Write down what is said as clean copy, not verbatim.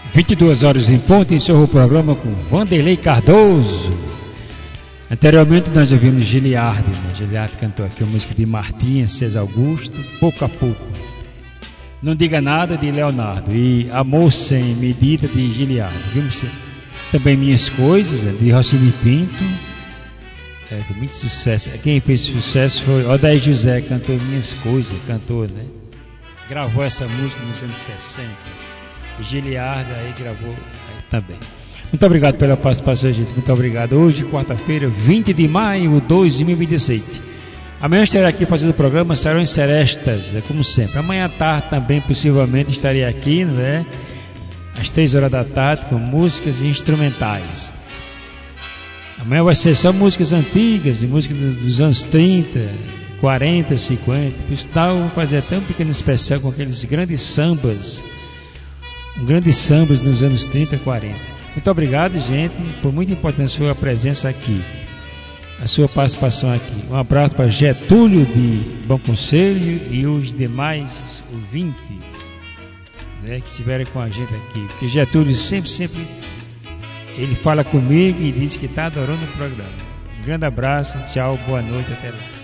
22 horas em ponto, encerrou o programa com Vanderlei Cardoso. Anteriormente nós ouvimos Giliardi, né? Giliardi cantou aqui a música de Martim, César Augusto, Pouco a Pouco. Não Diga Nada, de Leonardo, e Amor Sem Medida, de Giliardi. Vimos também Minhas Coisas, de Rossini Pinto. Foi muito sucesso. Quem fez sucesso foi Odair José, cantou Minhas Coisas, cantor, né? Gravou essa música nos anos 60. E Giliardi aí gravou aí também. Muito obrigado pela participação, gente. Muito obrigado. Hoje, quarta-feira, 20 de maio de 2017. Amanhã estarei aqui fazendo o programa Sarões Serestas, né, como sempre. Amanhã à tarde também, possivelmente, estarei aqui, né, às 3 horas da tarde, com músicas instrumentais. Amanhã vai ser só músicas antigas, músicas dos anos 30, 40, 50. Por sinal, vou fazer até um pequeno especial com aqueles grandes sambas nos anos 30 e 40. Muito obrigado, gente. Foi muito importante a sua presença aqui, a sua participação aqui. Um abraço para Getúlio de Bom Conselho e os demais ouvintes, né, que estiverem com a gente aqui. Porque Getúlio sempre ele fala comigo e diz que está adorando o programa. Um grande abraço, tchau, boa noite, até lá.